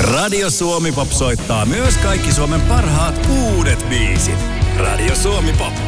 Radio Suomi Pop soittaa myös kaikki Suomen parhaat uudet biisit. Radio Suomi Pop.